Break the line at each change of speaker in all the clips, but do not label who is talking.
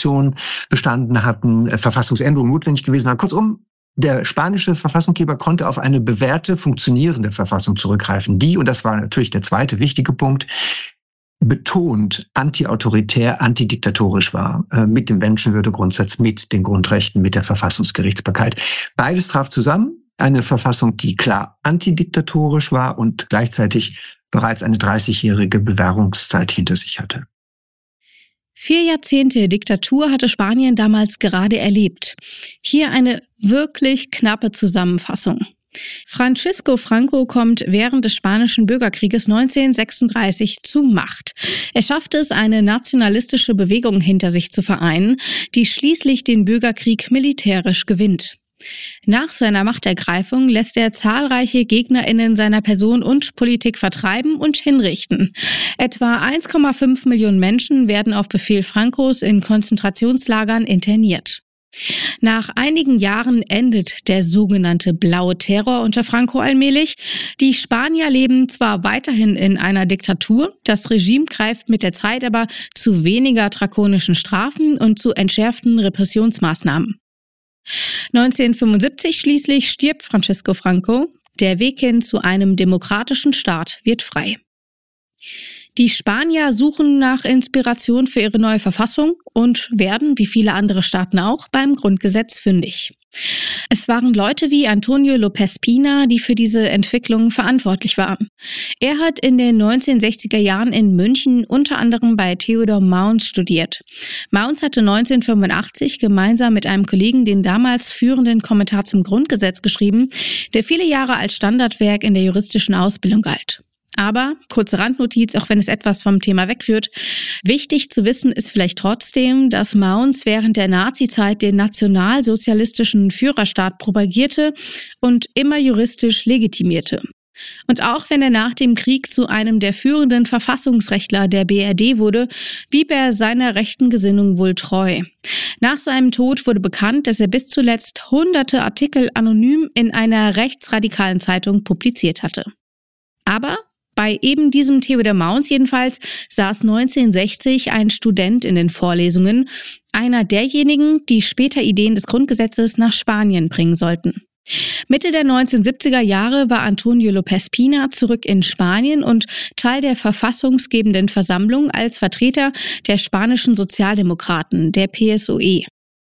Konstitution bestanden hatten, Verfassungsänderungen notwendig gewesen waren. Kurzum, der spanische Verfassungsgeber konnte auf eine bewährte, funktionierende Verfassung zurückgreifen, die, und das war natürlich der zweite wichtige Punkt, betont antiautoritär, antidiktatorisch war, mit dem Menschenwürdegrundsatz, mit den Grundrechten, mit der Verfassungsgerichtsbarkeit. Beides traf zusammen. Eine Verfassung, die klar antidiktatorisch war und gleichzeitig bereits eine 30-jährige Bewährungszeit hinter sich hatte.
4 Jahrzehnte Diktatur hatte Spanien damals gerade erlebt. Hier eine wirklich knappe Zusammenfassung. Francisco Franco kommt während des Spanischen Bürgerkrieges 1936 zur Macht. Er schafft es, eine nationalistische Bewegung hinter sich zu vereinen, die schließlich den Bürgerkrieg militärisch gewinnt. Nach seiner Machtergreifung lässt er zahlreiche GegnerInnen seiner Person und Politik vertreiben und hinrichten. Etwa 1,5 Millionen Menschen werden auf Befehl Francos in Konzentrationslagern interniert. Nach einigen Jahren endet der sogenannte blaue Terror unter Franco allmählich. Die Spanier leben zwar weiterhin in einer Diktatur, das Regime greift mit der Zeit aber zu weniger drakonischen Strafen und zu entschärften Repressionsmaßnahmen. 1975 schließlich stirbt Francisco Franco. Der Weg hin zu einem demokratischen Staat wird frei. Die Spanier suchen nach Inspiration für ihre neue Verfassung und werden, wie viele andere Staaten auch, beim Grundgesetz fündig. Es waren Leute wie Antonio López Pina, die für diese Entwicklung verantwortlich waren. Er hat in den 1960er Jahren in München unter anderem bei Theodor Mauns studiert. Mauns hatte 1985 gemeinsam mit einem Kollegen den damals führenden Kommentar zum Grundgesetz geschrieben, der viele Jahre als Standardwerk in der juristischen Ausbildung galt. Aber, kurze Randnotiz, auch wenn es etwas vom Thema wegführt, wichtig zu wissen ist vielleicht trotzdem, dass Mauns während der Nazizeit den nationalsozialistischen Führerstaat propagierte und immer juristisch legitimierte. Und auch wenn er nach dem Krieg zu einem der führenden Verfassungsrechtler der BRD wurde, blieb er seiner rechten Gesinnung wohl treu. Nach seinem Tod wurde bekannt, dass er bis zuletzt hunderte Artikel anonym in einer rechtsradikalen Zeitung publiziert hatte. Aber bei eben diesem Theodor Mauns jedenfalls saß 1960 ein Student in den Vorlesungen, einer derjenigen, die später Ideen des Grundgesetzes nach Spanien bringen sollten. Mitte der 1970er Jahre war Antonio López Pina zurück in Spanien und Teil der verfassungsgebenden Versammlung als Vertreter der spanischen Sozialdemokraten, der PSOE.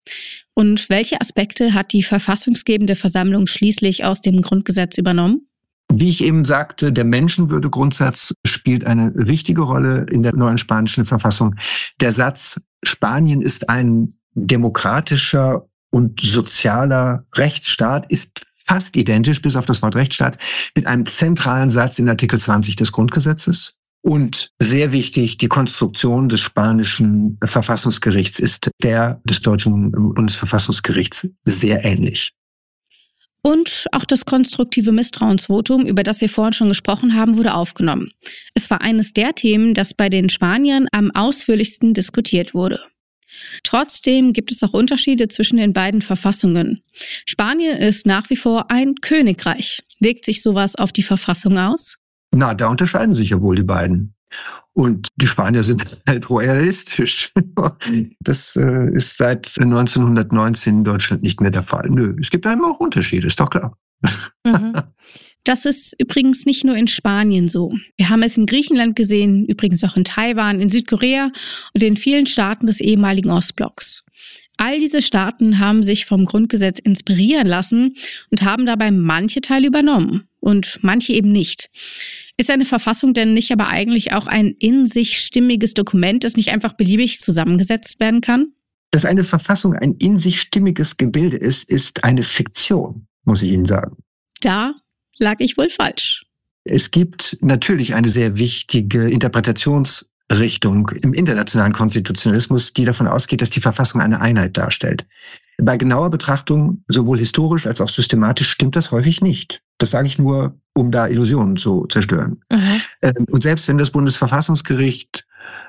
Und welche Aspekte hat die verfassungsgebende Versammlung schließlich aus dem Grundgesetz übernommen?
Wie ich eben sagte, der Menschenwürdegrundsatz spielt eine wichtige Rolle in der neuen spanischen Verfassung. Der Satz, Spanien ist ein demokratischer und sozialer Rechtsstaat, ist fast identisch, bis auf das Wort Rechtsstaat, mit einem zentralen Satz in Artikel 20 des Grundgesetzes. Und sehr wichtig, die Konstruktion des spanischen Verfassungsgerichts ist der des deutschen Bundesverfassungsgerichts sehr ähnlich.
Und auch das konstruktive Misstrauensvotum, über das wir vorhin schon gesprochen haben, wurde aufgenommen. Es war eines der Themen, das bei den Spaniern am ausführlichsten diskutiert wurde. Trotzdem gibt es auch Unterschiede zwischen den beiden Verfassungen. Spanien ist nach wie vor ein Königreich. Wirkt sich sowas auf die Verfassung aus?
Na, da unterscheiden sich ja wohl die beiden. Und die Spanier sind halt royalistisch. Das ist seit 1919 in Deutschland nicht mehr der Fall. Nö, es gibt einem auch Unterschiede, ist doch klar.
Mhm. Das ist übrigens nicht nur in Spanien so. Wir haben es in Griechenland gesehen, übrigens auch in Taiwan, in Südkorea und in vielen Staaten des ehemaligen Ostblocks. All diese Staaten haben sich vom Grundgesetz inspirieren lassen und haben dabei manche Teile übernommen und manche eben nicht. Ist eine Verfassung denn nicht aber eigentlich auch ein in sich stimmiges Dokument, das nicht einfach beliebig zusammengesetzt werden kann?
Dass eine Verfassung ein in sich stimmiges Gebilde ist eine Fiktion, muss ich Ihnen sagen.
Da lag ich wohl falsch.
Es gibt natürlich eine sehr wichtige Interpretationsrichtung im internationalen Konstitutionalismus, die davon ausgeht, dass die Verfassung eine Einheit darstellt. Bei genauer Betrachtung, sowohl historisch als auch systematisch, stimmt das häufig nicht. Das sage ich nur, um da Illusionen zu zerstören. Mhm. Und selbst wenn das Bundesverfassungsgericht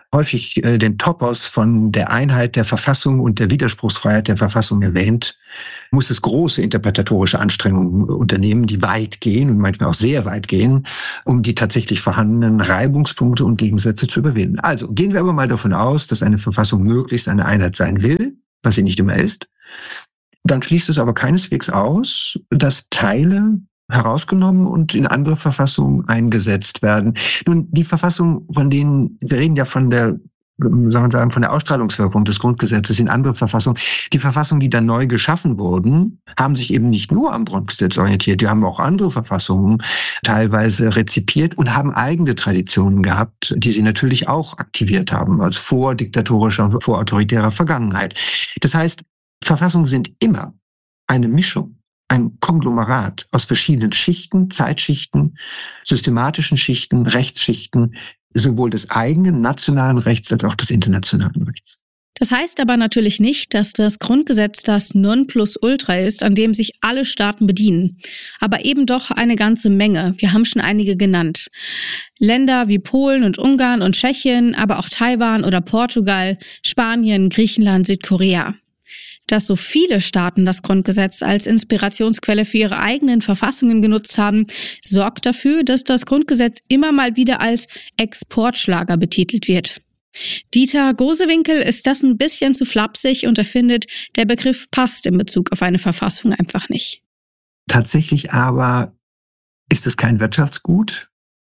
häufig den Topos von der Einheit der Verfassung und der Widerspruchsfreiheit der Verfassung erwähnt, muss es große interpretatorische Anstrengungen unternehmen, die weit gehen und manchmal auch sehr weit gehen, um die tatsächlich vorhandenen Reibungspunkte und Gegensätze zu überwinden. Also gehen wir aber mal davon aus, dass eine Verfassung möglichst eine Einheit sein will, was sie nicht immer ist. Dann schließt es aber keineswegs aus, dass Teile herausgenommen und in andere Verfassungen eingesetzt werden. Nun, die Verfassung, von denen, wir reden ja von der, soll man sagen, von der Ausstrahlungswirkung des Grundgesetzes in andere Verfassungen. Die Verfassungen, die dann neu geschaffen wurden, haben sich eben nicht nur am Grundgesetz orientiert, die haben auch andere Verfassungen teilweise rezipiert und haben eigene Traditionen gehabt, die sie natürlich auch aktiviert haben, als vordiktatorischer, vorautoritärer Vergangenheit. Das heißt, Verfassungen sind immer eine Mischung, ein Konglomerat aus verschiedenen Schichten, Zeitschichten, systematischen Schichten, Rechtsschichten, sowohl des eigenen nationalen Rechts als auch des internationalen Rechts.
Das heißt aber natürlich nicht, dass das Grundgesetz das Nonplusultra ist, an dem sich alle Staaten bedienen. Aber eben doch eine ganze Menge. Wir haben schon einige genannt. Länder wie Polen und Ungarn und Tschechien, aber auch Taiwan oder Portugal, Spanien, Griechenland, Südkorea. Dass so viele Staaten das Grundgesetz als Inspirationsquelle für ihre eigenen Verfassungen genutzt haben, sorgt dafür, dass das Grundgesetz immer mal wieder als Exportschlager betitelt wird. Dieter Gosewinkel ist das ein bisschen zu flapsig und er findet, der Begriff passt in Bezug auf eine Verfassung einfach nicht.
Tatsächlich aber ist es kein Wirtschaftsgut.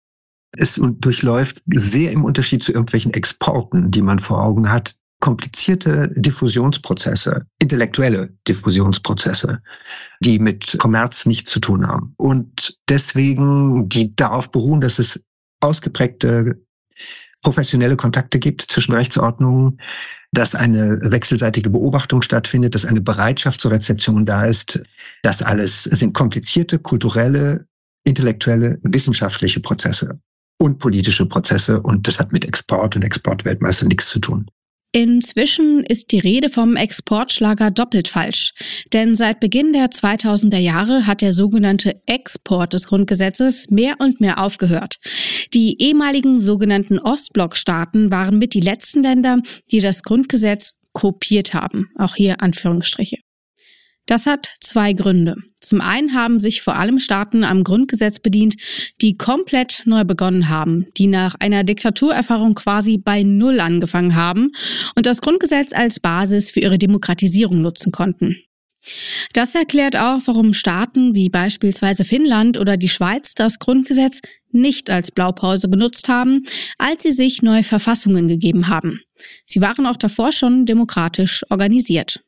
Es durchläuft sehr im Unterschied zu irgendwelchen Exporten, die man vor Augen hat, komplizierte Diffusionsprozesse, intellektuelle Diffusionsprozesse, die mit Kommerz nichts zu tun haben. Und deswegen, die darauf beruhen, dass es ausgeprägte professionelle Kontakte gibt zwischen Rechtsordnungen, dass eine wechselseitige Beobachtung stattfindet, dass eine Bereitschaft zur Rezeption da ist. Das alles sind komplizierte, kulturelle, intellektuelle, wissenschaftliche Prozesse und politische Prozesse. Und das hat mit Export und Exportweltmeister nichts zu tun.
Inzwischen ist die Rede vom Exportschlager doppelt falsch, denn seit Beginn der 2000er Jahre hat der sogenannte Export des Grundgesetzes mehr und mehr aufgehört. Die ehemaligen sogenannten Ostblockstaaten waren mit die letzten Länder, die das Grundgesetz kopiert haben, auch hier Anführungsstriche. Das hat zwei Gründe. Zum einen haben sich vor allem Staaten am Grundgesetz bedient, die komplett neu begonnen haben, die nach einer Diktaturerfahrung quasi bei Null angefangen haben und das Grundgesetz als Basis für ihre Demokratisierung nutzen konnten. Das erklärt auch, warum Staaten wie beispielsweise Finnland oder die Schweiz das Grundgesetz nicht als Blaupause benutzt haben, als sie sich neue Verfassungen gegeben haben. Sie waren auch davor schon demokratisch organisiert.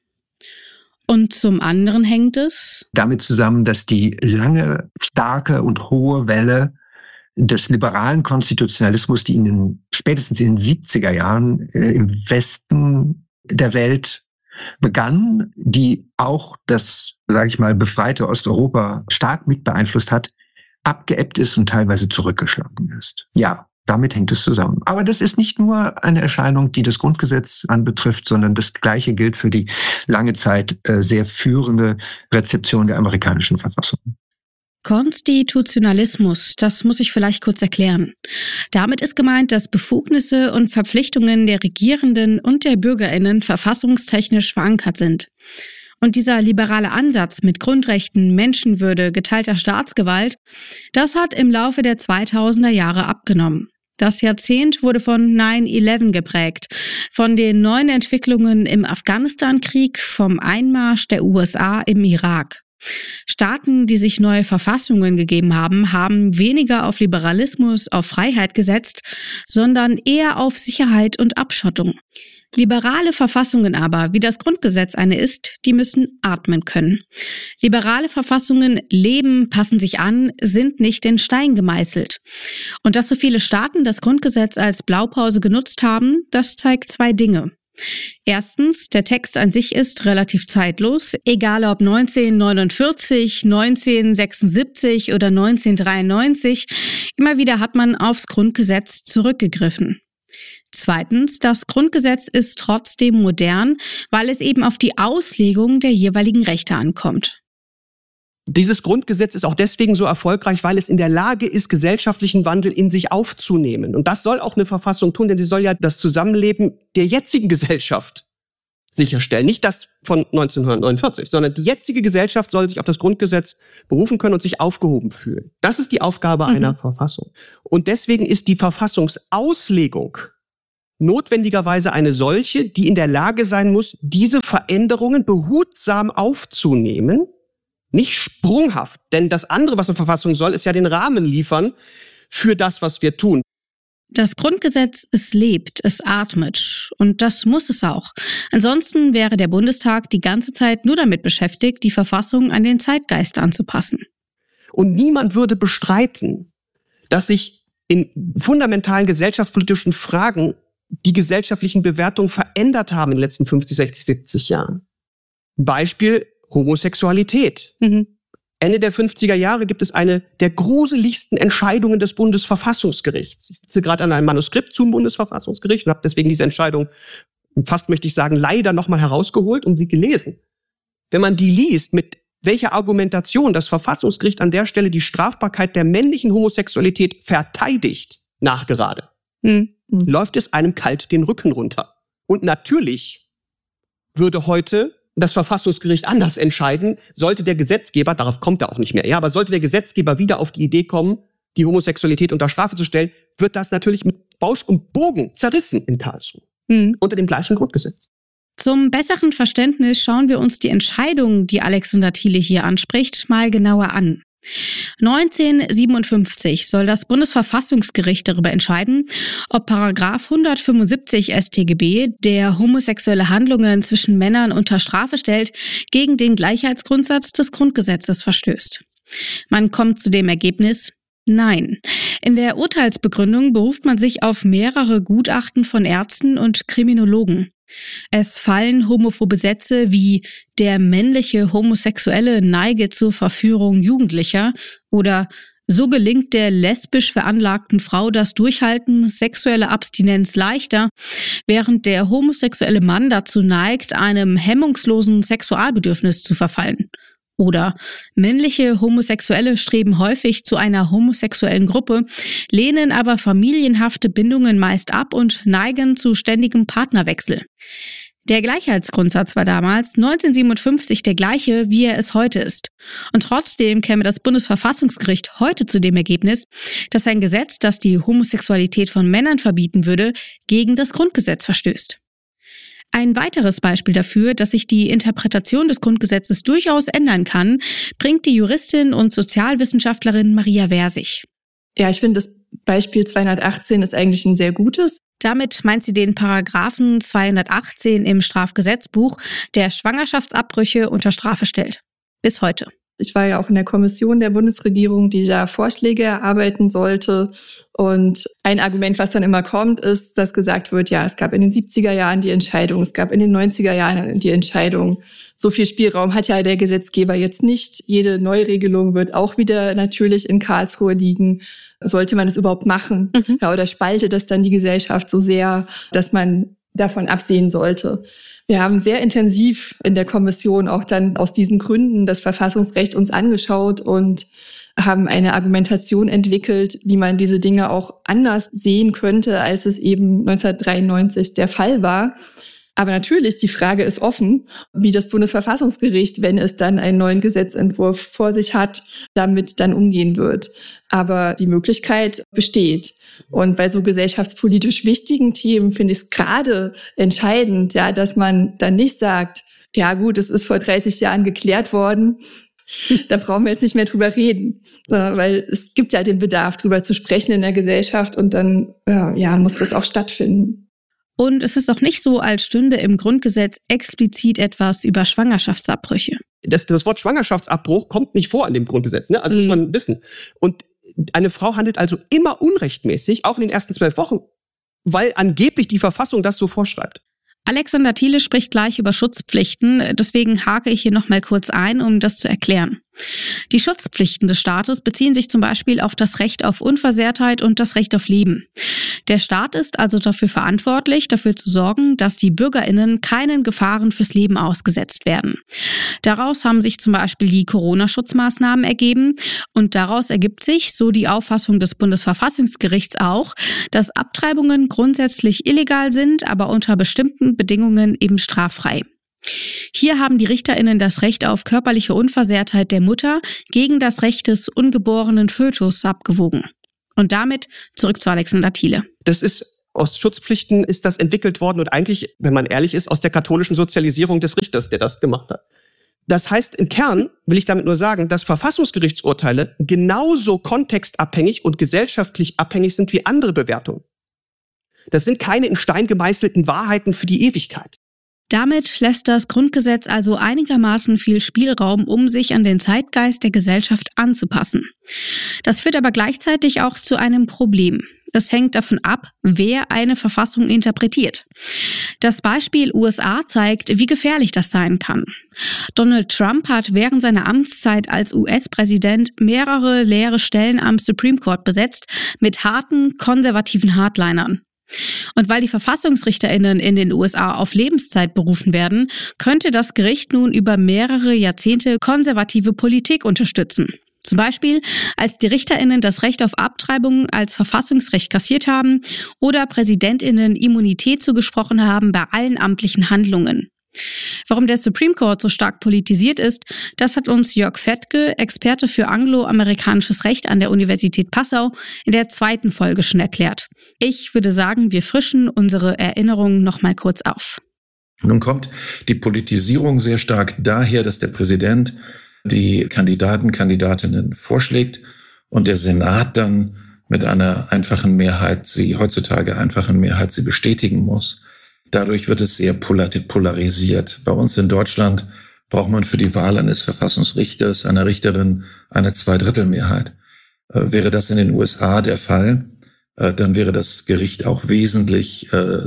Und zum anderen hängt es
damit zusammen, dass die lange, starke und hohe Welle des liberalen Konstitutionalismus, die spätestens in den 70er Jahren im Westen der Welt begann, die auch das, sage ich mal, befreite Osteuropa stark mit beeinflusst hat, abgeebbt ist und teilweise zurückgeschlagen ist. Ja, damit hängt es zusammen. Aber das ist nicht nur eine Erscheinung, die das Grundgesetz anbetrifft, sondern das Gleiche gilt für die lange Zeit sehr führende Rezeption der amerikanischen Verfassung.
Konstitutionalismus, das muss ich vielleicht kurz erklären. Damit ist gemeint, dass Befugnisse und Verpflichtungen der Regierenden und der BürgerInnen verfassungstechnisch verankert sind. Und dieser liberale Ansatz mit Grundrechten, Menschenwürde, geteilter Staatsgewalt, das hat im Laufe der 2000er Jahre abgenommen. Das Jahrzehnt wurde von 9/11 geprägt, von den neuen Entwicklungen im Afghanistan-Krieg, vom Einmarsch der USA im Irak. Staaten, die sich neue Verfassungen gegeben haben, haben weniger auf Liberalismus, auf Freiheit gesetzt, sondern eher auf Sicherheit und Abschottung. Liberale Verfassungen aber, wie das Grundgesetz eine ist, die müssen atmen können. Liberale Verfassungen leben, passen sich an, sind nicht in Stein gemeißelt. Und dass so viele Staaten das Grundgesetz als Blaupause genutzt haben, das zeigt zwei Dinge. Erstens, der Text an sich ist relativ zeitlos, egal ob 1949, 1976 oder 1993, immer wieder hat man aufs Grundgesetz zurückgegriffen. Zweitens, das Grundgesetz ist trotzdem modern, weil es eben auf die Auslegung der jeweiligen Rechte ankommt.
Dieses Grundgesetz ist auch deswegen so erfolgreich, weil es in der Lage ist, gesellschaftlichen Wandel in sich aufzunehmen. Und das soll auch eine Verfassung tun, denn sie soll ja das Zusammenleben der jetzigen Gesellschaft sicherstellen. Nicht das von 1949, sondern die jetzige Gesellschaft soll sich auf das Grundgesetz berufen können und sich aufgehoben fühlen. Das ist die Aufgabe einer Verfassung. Und deswegen ist die Verfassungsauslegung notwendigerweise eine solche, die in der Lage sein muss, diese Veränderungen behutsam aufzunehmen, nicht sprunghaft. Denn das andere, was eine Verfassung soll, ist ja den Rahmen liefern für das, was wir tun.
Das Grundgesetz, es lebt, es atmet. Und das muss es auch. Ansonsten wäre der Bundestag die ganze Zeit nur damit beschäftigt, die Verfassung an den Zeitgeist anzupassen.
Und niemand würde bestreiten, dass sich in fundamentalen gesellschaftspolitischen Fragen die gesellschaftlichen Bewertungen verändert haben in den letzten 50, 60, 70 Jahren. Beispiel Homosexualität. Ende der 50er Jahre gibt es eine der gruseligsten Entscheidungen des Bundesverfassungsgerichts. Ich sitze gerade an einem Manuskript zum Bundesverfassungsgericht und habe deswegen diese Entscheidung, fast möchte ich sagen, leider nochmal herausgeholt und sie gelesen. Wenn man die liest, mit welcher Argumentation das Verfassungsgericht an der Stelle die Strafbarkeit der männlichen Homosexualität verteidigt, nachgerade, läuft es einem kalt den Rücken runter. Und natürlich würde heute das Verfassungsgericht anders entscheiden, sollte der Gesetzgeber, darauf kommt er auch nicht mehr, ja, aber sollte der Gesetzgeber wieder auf die Idee kommen, die Homosexualität unter Strafe zu stellen, wird das natürlich mit Bausch und Bogen zerrissen in Karlsruhe. Unter dem gleichen Grundgesetz.
Zum besseren Verständnis schauen wir uns die Entscheidung, die Alexander Thiele hier anspricht, mal genauer an. 1957 soll das Bundesverfassungsgericht darüber entscheiden, ob Paragraph 175 StGB, der homosexuelle Handlungen zwischen Männern unter Strafe stellt, gegen den Gleichheitsgrundsatz des Grundgesetzes verstößt. Man kommt zu dem Ergebnis: Nein. In der Urteilsbegründung beruft man sich auf mehrere Gutachten von Ärzten und Kriminologen. Es fallen homophobe Sätze wie „der männliche Homosexuelle neige zur Verführung Jugendlicher“ oder „so gelingt der lesbisch veranlagten Frau das Durchhalten sexueller Abstinenz leichter, während der homosexuelle Mann dazu neigt, einem hemmungslosen Sexualbedürfnis zu verfallen“. Oder „männliche Homosexuelle streben häufig zu einer homosexuellen Gruppe, lehnen aber familienhafte Bindungen meist ab und neigen zu ständigem Partnerwechsel“. Der Gleichheitsgrundsatz war damals 1957 der gleiche, wie er es heute ist. Und trotzdem käme das Bundesverfassungsgericht heute zu dem Ergebnis, dass ein Gesetz, das die Homosexualität von Männern verbieten würde, gegen das Grundgesetz verstößt. Ein weiteres Beispiel dafür, dass sich die Interpretation des Grundgesetzes durchaus ändern kann, bringt die Juristin und Sozialwissenschaftlerin Maria Versich.
Ja, ich finde, das Beispiel 218 ist eigentlich ein sehr gutes.
Damit meint sie den Paragraphen 218 im Strafgesetzbuch, der Schwangerschaftsabbrüche unter Strafe stellt. Bis heute.
Ich war ja auch in der Kommission der Bundesregierung, die da Vorschläge erarbeiten sollte. Und ein Argument, was dann immer kommt, ist, dass gesagt wird, ja, es gab in den 70er Jahren die Entscheidung, es gab in den 90er Jahren die Entscheidung. So viel Spielraum hat ja der Gesetzgeber jetzt nicht. Jede Neuregelung wird auch wieder natürlich in Karlsruhe liegen. Sollte man es überhaupt machen? Ja, oder spaltet das dann die Gesellschaft so sehr, dass man davon absehen sollte? Wir haben sehr intensiv in der Kommission auch dann aus diesen Gründen das Verfassungsrecht uns angeschaut und haben eine Argumentation entwickelt, wie man diese Dinge auch anders sehen könnte, als es eben 1993 der Fall war. Aber natürlich, die Frage ist offen, wie das Bundesverfassungsgericht, wenn es dann einen neuen Gesetzentwurf vor sich hat, damit dann umgehen wird. Aber die Möglichkeit besteht. Und bei so gesellschaftspolitisch wichtigen Themen finde ich es gerade entscheidend, ja, dass man dann nicht sagt, ja gut, es ist vor 30 Jahren geklärt worden, da brauchen wir jetzt nicht mehr drüber reden. Weil es gibt ja den Bedarf, drüber zu sprechen in der Gesellschaft und dann ja, muss das auch stattfinden.
Und es ist auch nicht so, als stünde im Grundgesetz explizit etwas über Schwangerschaftsabbrüche.
Das Wort Schwangerschaftsabbruch kommt nicht vor in dem Grundgesetz, ne? Also muss man wissen. Und eine Frau handelt also immer unrechtmäßig, auch in den ersten 12 Wochen, weil angeblich die Verfassung das so vorschreibt.
Alexander Thiele spricht gleich über Schutzpflichten, deswegen hake ich hier nochmal kurz ein, um das zu erklären. Die Schutzpflichten des Staates beziehen sich zum Beispiel auf das Recht auf Unversehrtheit und das Recht auf Leben. Der Staat ist also dafür verantwortlich, dafür zu sorgen, dass die BürgerInnen keinen Gefahren fürs Leben ausgesetzt werden. Daraus haben sich zum Beispiel die Corona-Schutzmaßnahmen ergeben und daraus ergibt sich, so die Auffassung des Bundesverfassungsgerichts auch, dass Abtreibungen grundsätzlich illegal sind, aber unter bestimmten Bedingungen eben straffrei. Hier haben die RichterInnen das Recht auf körperliche Unversehrtheit der Mutter gegen das Recht des ungeborenen Fötus abgewogen. Und damit zurück zu Alexander Thiele.
Aus Schutzpflichten ist das entwickelt worden und eigentlich, wenn man ehrlich ist, aus der katholischen Sozialisierung des Richters, der das gemacht hat. Das heißt, im Kern will ich damit nur sagen, dass Verfassungsgerichtsurteile genauso kontextabhängig und gesellschaftlich abhängig sind wie andere Bewertungen. Das sind keine in Stein gemeißelten Wahrheiten für die Ewigkeit.
Damit lässt das Grundgesetz also einigermaßen viel Spielraum, um sich an den Zeitgeist der Gesellschaft anzupassen. Das führt aber gleichzeitig auch zu einem Problem. Es hängt davon ab, wer eine Verfassung interpretiert. Das Beispiel USA zeigt, wie gefährlich das sein kann. Donald Trump hat während seiner Amtszeit als US-Präsident mehrere leere Stellen am Supreme Court besetzt mit harten, konservativen Hardlinern. Und weil die VerfassungsrichterInnen in den USA auf Lebenszeit berufen werden, könnte das Gericht nun über mehrere Jahrzehnte konservative Politik unterstützen. Zum Beispiel, als die RichterInnen das Recht auf Abtreibung als Verfassungsrecht kassiert haben oder PräsidentInnen Immunität zugesprochen haben bei allen amtlichen Handlungen. Warum der Supreme Court so stark politisiert ist, das hat uns Jörg Fettke, Experte für angloamerikanisches Recht an der Universität Passau, in der 2. Folge schon erklärt. Ich würde sagen, wir frischen unsere Erinnerungen noch mal kurz auf.
Nun kommt die Politisierung sehr stark daher, dass der Präsident die Kandidatinnen vorschlägt und der Senat dann mit einer einfachen Mehrheit, sie bestätigen muss. Dadurch wird es sehr polarisiert. Bei uns in Deutschland braucht man für die Wahl eines Verfassungsrichters, einer Richterin, eine 2/3 Wäre das in den USA der Fall, dann wäre das Gericht auch wesentlich,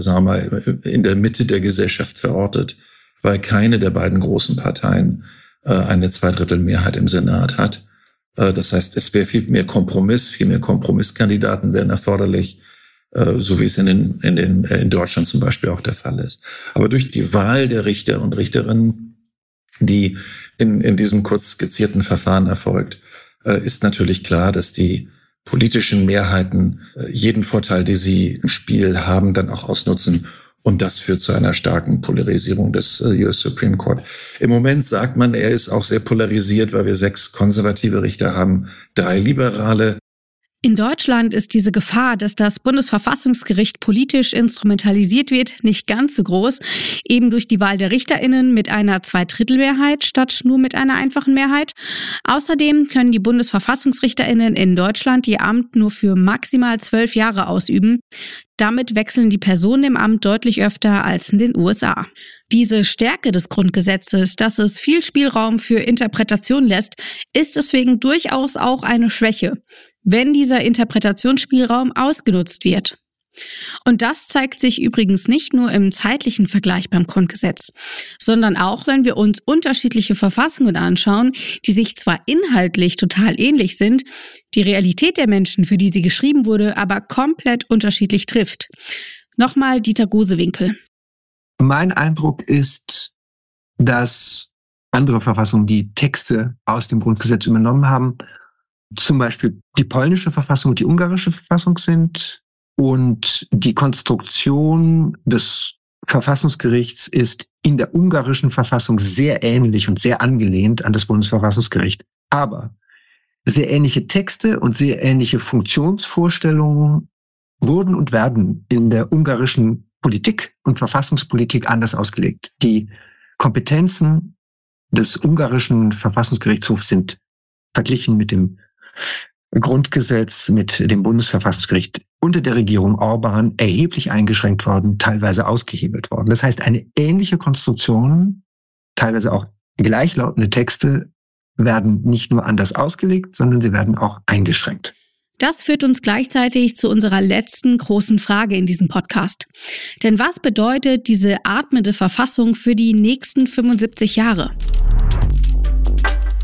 in der Mitte der Gesellschaft verortet, weil keine der beiden großen Parteien eine 2/3 im Senat hat. Das heißt, es wäre viel mehr Kompromisskandidaten wären erforderlich, so wie es in Deutschland zum Beispiel auch der Fall ist. Aber durch die Wahl der Richter und Richterinnen, die in diesem kurz skizzierten Verfahren erfolgt, ist natürlich klar, dass die politischen Mehrheiten jeden Vorteil, die sie im Spiel haben, dann auch ausnutzen. Und das führt zu einer starken Polarisierung des US Supreme Court. Im Moment sagt man, er ist auch sehr polarisiert, weil wir 6 konservative Richter haben, 3 liberale.
In Deutschland ist diese Gefahr, dass das Bundesverfassungsgericht politisch instrumentalisiert wird, nicht ganz so groß, eben durch die Wahl der RichterInnen mit einer 2/3 statt nur mit einer einfachen Mehrheit. Außerdem können die Bundesverfassungsrichterinnen in Deutschland ihr Amt nur für maximal 12 Jahre ausüben. Damit wechseln die Personen im Amt deutlich öfter als in den USA. Diese Stärke des Grundgesetzes, dass es viel Spielraum für Interpretation lässt, ist deswegen durchaus auch eine Schwäche, wenn dieser Interpretationsspielraum ausgenutzt wird. Und das zeigt sich übrigens nicht nur im zeitlichen Vergleich beim Grundgesetz, sondern auch, wenn wir uns unterschiedliche Verfassungen anschauen, die sich zwar inhaltlich total ähnlich sind, die Realität der Menschen, für die sie geschrieben wurde, aber komplett unterschiedlich trifft. Nochmal Dieter Gosewinkel.
Mein Eindruck ist, dass andere Verfassungen, die Texte aus dem Grundgesetz übernommen haben, zum Beispiel die polnische Verfassung und die ungarische Verfassung sind. Und die Konstruktion des Verfassungsgerichts ist in der ungarischen Verfassung sehr ähnlich und sehr angelehnt an das Bundesverfassungsgericht. Aber sehr ähnliche Texte und sehr ähnliche Funktionsvorstellungen wurden und werden in der ungarischen Politik und Verfassungspolitik anders ausgelegt. Die Kompetenzen des ungarischen Verfassungsgerichtshofs sind verglichen mit dem Grundgesetz, mit dem Bundesverfassungsgericht unter der Regierung Orban erheblich eingeschränkt worden, teilweise ausgehebelt worden. Das heißt, eine ähnliche Konstruktion, teilweise auch gleichlautende Texte, werden nicht nur anders ausgelegt, sondern sie werden auch eingeschränkt.
Das führt uns gleichzeitig zu unserer letzten großen Frage in diesem Podcast. Denn was bedeutet diese atmende Verfassung für die nächsten 75 Jahre?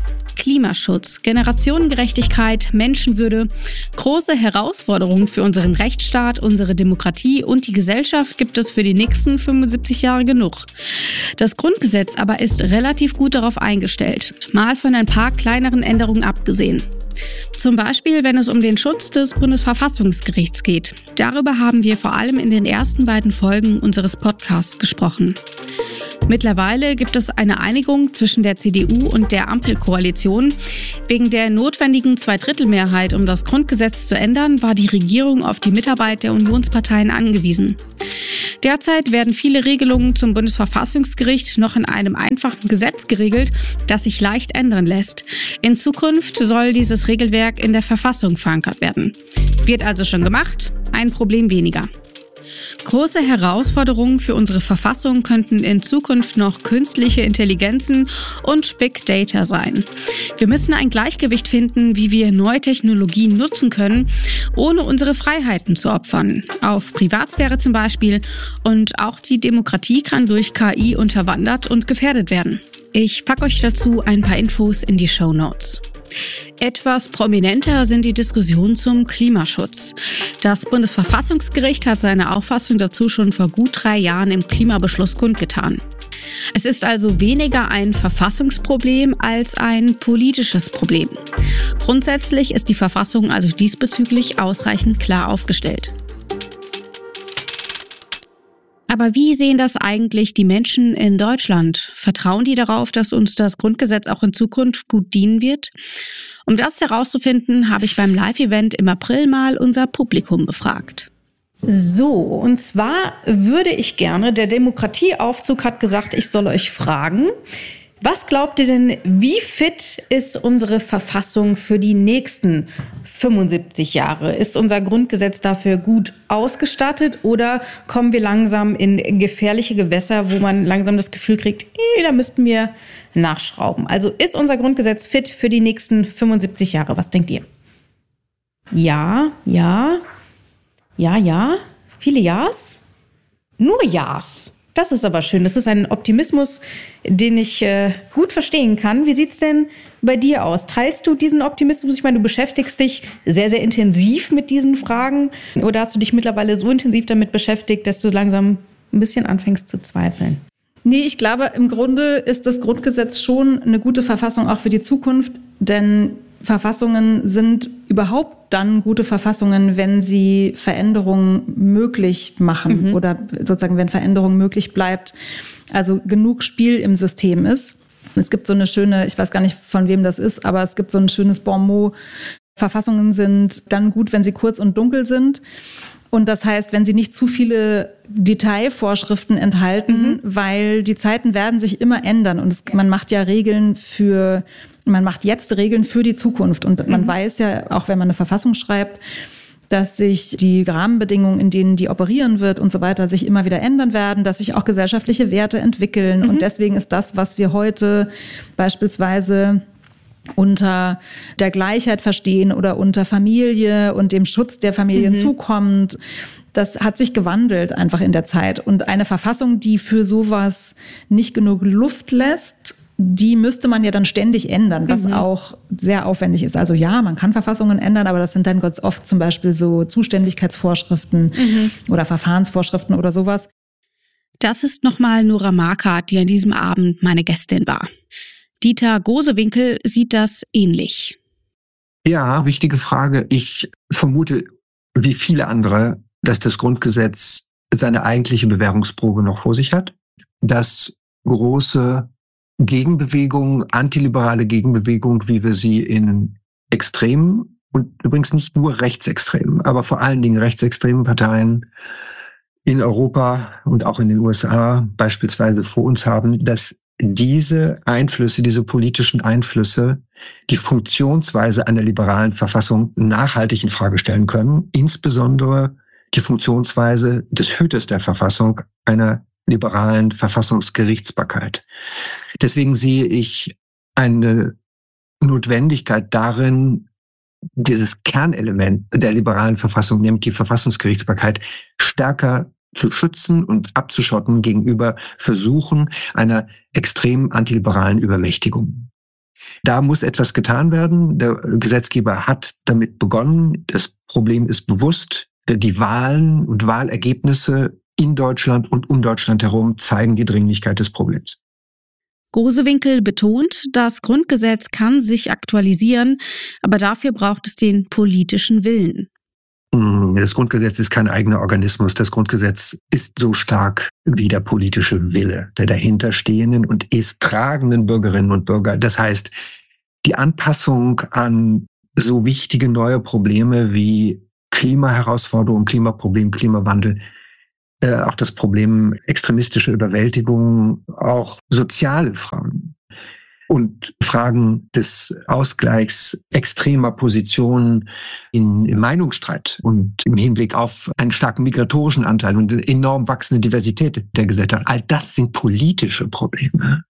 Klimaschutz, Generationengerechtigkeit, Menschenwürde. Große Herausforderungen für unseren Rechtsstaat, unsere Demokratie und die Gesellschaft gibt es für die nächsten 75 Jahre genug. Das Grundgesetz aber ist relativ gut darauf eingestellt, mal von ein paar kleineren Änderungen abgesehen. Zum Beispiel, wenn es um den Schutz des Bundesverfassungsgerichts geht. Darüber haben wir vor allem in den ersten beiden Folgen unseres Podcasts gesprochen. Mittlerweile gibt es eine Einigung zwischen der CDU und der Ampelkoalition. Wegen der notwendigen Zweidrittelmehrheit, um das Grundgesetz zu ändern, war die Regierung auf die Mitarbeit der Unionsparteien angewiesen. Derzeit werden viele Regelungen zum Bundesverfassungsgericht noch in einem einfachen Gesetz geregelt, das sich leicht ändern lässt. In Zukunft soll dieses Regelwerk in der Verfassung verankert werden. Wird also schon gemacht, ein Problem weniger. Große Herausforderungen für unsere Verfassung könnten in Zukunft noch künstliche Intelligenzen und Big Data sein. Wir müssen ein Gleichgewicht finden, wie wir neue Technologien nutzen können, ohne unsere Freiheiten zu opfern. Auf Privatsphäre zum Beispiel. Und auch die Demokratie kann durch KI unterwandert und gefährdet werden. Ich packe euch dazu ein paar Infos in die Shownotes. Etwas prominenter sind die Diskussionen zum Klimaschutz. Das Bundesverfassungsgericht hat seine Auffassung dazu schon vor gut 3 Jahren im Klimabeschluss kundgetan. Es ist also weniger ein Verfassungsproblem als ein politisches Problem. Grundsätzlich ist die Verfassung also diesbezüglich ausreichend klar aufgestellt. Aber wie sehen das eigentlich die Menschen in Deutschland? Vertrauen die darauf, dass uns das Grundgesetz auch in Zukunft gut dienen wird? Um das herauszufinden, habe ich beim Live-Event im April mal unser Publikum befragt. So, und zwar würde ich gerne, der Demokratieaufzug hat gesagt, ich soll euch fragen, was glaubt ihr denn, wie fit ist unsere Verfassung für die nächsten 75 Jahre? Ist unser Grundgesetz dafür gut ausgestattet oder kommen wir langsam in gefährliche Gewässer, wo man langsam das Gefühl kriegt, da müssten wir nachschrauben? Also ist unser Grundgesetz fit für die nächsten 75 Jahre? Was denkt ihr? Ja. Viele Ja's? Nur Ja's. Das ist aber schön. Das ist ein Optimismus, den ich gut verstehen kann. Wie sieht's denn bei dir aus? Teilst du diesen Optimismus? Ich meine, du beschäftigst dich sehr, sehr intensiv mit diesen Fragen. Oder hast du dich mittlerweile so intensiv damit beschäftigt, dass du langsam ein bisschen anfängst zu zweifeln?
Nee, ich glaube, im Grunde ist das Grundgesetz schon eine gute Verfassung auch für die Zukunft. Denn Verfassungen sind überhaupt dann gute Verfassungen, wenn sie Veränderungen möglich machen oder sozusagen, wenn Veränderung möglich bleibt, also genug Spiel im System ist. Es gibt so eine schöne, ich weiß gar nicht, von wem das ist, aber es gibt so ein schönes Bon mot, Verfassungen sind dann gut, wenn sie kurz und dunkel sind. Und das heißt, wenn sie nicht zu viele Detailvorschriften enthalten, weil die Zeiten werden sich immer ändern. Und man macht ja man macht jetzt Regeln für die Zukunft. Und man weiß ja, auch wenn man eine Verfassung schreibt, dass sich die Rahmenbedingungen, in denen die operieren wird und so weiter, sich immer wieder ändern werden, dass sich auch gesellschaftliche Werte entwickeln. Und deswegen ist das, was wir heute beispielsweise unter der Gleichheit verstehen oder unter Familie und dem Schutz der Familien zukommt. Das hat sich gewandelt einfach in der Zeit. Und eine Verfassung, die für sowas nicht genug Luft lässt, die müsste man ja dann ständig ändern, was auch sehr aufwendig ist. Also ja, man kann Verfassungen ändern, aber das sind dann ganz oft zum Beispiel so Zuständigkeitsvorschriften oder Verfahrensvorschriften oder sowas.
Das ist nochmal Nora Marquardt, die an diesem Abend meine Gästin war. Dieter Gosewinkel sieht das ähnlich.
Ja, wichtige Frage. Ich vermute, wie viele andere, dass das Grundgesetz seine eigentliche Bewährungsprobe noch vor sich hat. Dass große Gegenbewegung, antiliberale Gegenbewegung, wie wir sie in extremen und übrigens nicht nur rechtsextremen, aber vor allen Dingen rechtsextremen Parteien in Europa und auch in den USA beispielsweise vor uns haben, dass diese Einflüsse, diese politischen Einflüsse, die Funktionsweise einer liberalen Verfassung nachhaltig in Frage stellen können, insbesondere die Funktionsweise des Hüters der Verfassung, einer liberalen Verfassungsgerichtsbarkeit. Deswegen sehe ich eine Notwendigkeit darin, dieses Kernelement der liberalen Verfassung, nämlich die Verfassungsgerichtsbarkeit, stärker zu schützen und abzuschotten gegenüber Versuchen einer extremen antiliberalen Übermächtigung. Da muss etwas getan werden. Der Gesetzgeber hat damit begonnen. Das Problem ist bewusst. Die Wahlen und Wahlergebnisse in Deutschland und um Deutschland herum zeigen die Dringlichkeit des Problems.
Gosewinkel betont, das Grundgesetz kann sich aktualisieren, aber dafür braucht es den politischen Willen.
Das Grundgesetz ist kein eigener Organismus. Das Grundgesetz ist so stark wie der politische Wille der dahinterstehenden und es tragenden Bürgerinnen und Bürger. Das heißt, die Anpassung an so wichtige neue Probleme wie Klimaherausforderungen, Klimaproblem, Klimawandel, auch das Problem extremistische Überwältigung, auch soziale Fragen und Fragen des Ausgleichs extremer Positionen im Meinungsstreit und im Hinblick auf einen starken migratorischen Anteil und eine enorm wachsende Diversität der Gesellschaft. All das sind politische Probleme,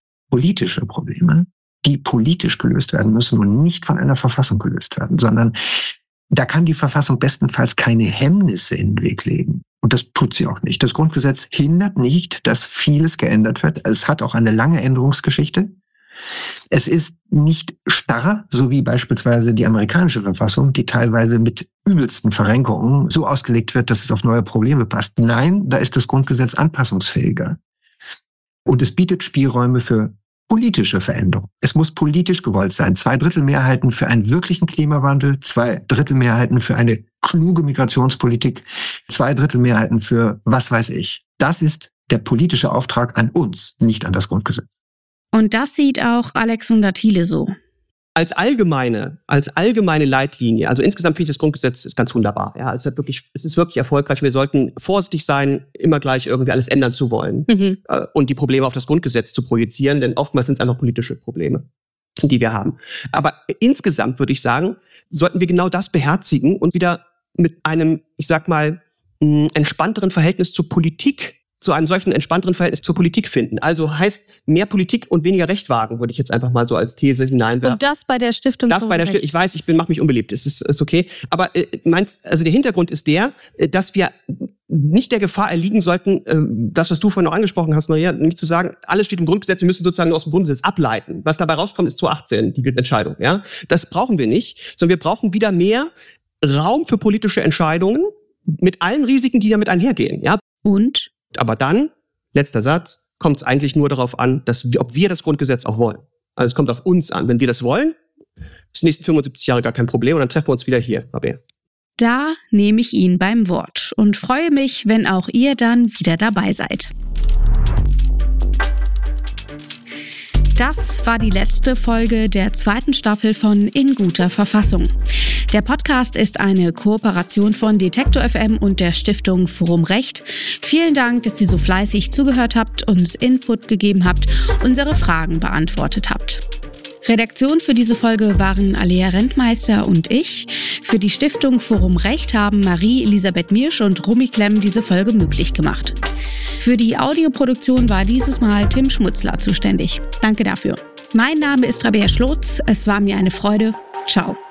die politisch gelöst werden müssen und nicht von einer Verfassung gelöst werden, sondern da kann die Verfassung bestenfalls keine Hemmnisse in den Weg legen. Und das tut sie auch nicht. Das Grundgesetz hindert nicht, dass vieles geändert wird. Es hat auch eine lange Änderungsgeschichte. Es ist nicht starr, so wie beispielsweise die amerikanische Verfassung, die teilweise mit übelsten Verrenkungen so ausgelegt wird, dass es auf neue Probleme passt. Nein, da ist das Grundgesetz anpassungsfähiger. Und es bietet Spielräume für politische Veränderung. Es muss politisch gewollt sein. 2/3 Mehrheiten für einen wirklichen Klimawandel, 2/3 Mehrheiten für eine kluge Migrationspolitik, 2/3 Mehrheiten für was weiß ich. Das ist der politische Auftrag an uns, nicht an das Grundgesetz.
Und das sieht auch Alexander Thiele so.
Als allgemeine Leitlinie, also insgesamt finde ich das Grundgesetz ist ganz wunderbar. Ja, es ist wirklich erfolgreich. Wir sollten vorsichtig sein, immer gleich irgendwie alles ändern zu wollen und die Probleme auf das Grundgesetz zu projizieren, denn oftmals sind es einfach politische Probleme, die wir haben. Aber insgesamt würde ich sagen, sollten wir genau das beherzigen und wieder mit einem, ich sag mal, entspannteren Verhältnis zur Politik, zu einem solchen entspannteren Verhältnis zur Politik finden. Also heißt mehr Politik und weniger Recht wagen, würde ich jetzt einfach mal so als These hineinwerfen.
Und das bei der Stiftung.
Ich weiß, mache mich unbeliebt. ist okay. Aber der Hintergrund ist der, dass wir nicht der Gefahr erliegen sollten, das, was du vorhin noch angesprochen hast, Maria, nicht zu sagen, alles steht im Grundgesetz, wir müssen sozusagen nur aus dem Grundgesetz ableiten. Was dabei rauskommt, ist 2018 die Entscheidung. Ja, das brauchen wir nicht, sondern wir brauchen wieder mehr Raum für politische Entscheidungen mit allen Risiken, die damit einhergehen. Ja. Aber dann, letzter Satz, kommt es eigentlich nur darauf an, ob wir das Grundgesetz auch wollen. Also es kommt auf uns an. Wenn wir das wollen, ist die nächsten 75 Jahre gar kein Problem und dann treffen wir uns wieder hier, Rabea.
Da nehme ich ihn beim Wort und freue mich, wenn auch ihr dann wieder dabei seid. Das war die letzte Folge der 2. Staffel von In guter Verfassung. Der Podcast ist eine Kooperation von Detektor FM und der Stiftung Forum Recht. Vielen Dank, dass ihr so fleißig zugehört habt, uns Input gegeben habt, unsere Fragen beantwortet habt. Redaktion für diese Folge waren Alea Rentmeister und ich. Für die Stiftung Forum Recht haben Marie-Elisabeth Miersch und Romy Klemm diese Folge möglich gemacht. Für die Audioproduktion war dieses Mal Tim Schmutzler zuständig. Danke dafür. Mein Name ist Rabea Schlotz. Es war mir eine Freude. Ciao.